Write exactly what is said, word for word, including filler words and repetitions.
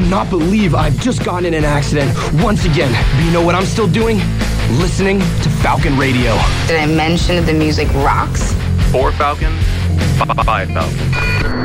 cannot believe I've just gotten in an accident once again. But you know what I'm still doing? Listening to Falcon Radio. Did I mention the music rocks? Four Falcons, five Falcons.